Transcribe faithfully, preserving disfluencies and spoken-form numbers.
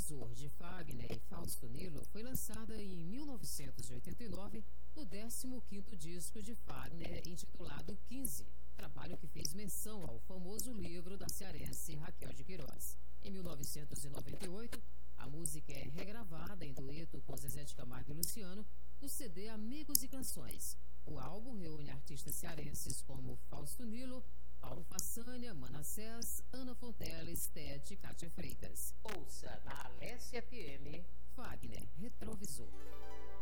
Retrovisor, de Fagner e Fausto Nilo, foi lançada em mil novecentos e oitenta e nove no décimo quinto disco de Fagner, intitulado quinze, trabalho que fez menção ao famoso livro da cearense Raquel de Queiroz. Em mil novecentos e noventa e oito, a música é regravada em dueto com Zezé de Camargo e Luciano no C D Amigos e Canções. O álbum reúne artistas cearenses como Fausto Nilo, Paulo Façanha, Manassés, Ana Fonteles, Tete e Cátia Freitas. Ouça na Alessia F M, Fagner, Retrovisor.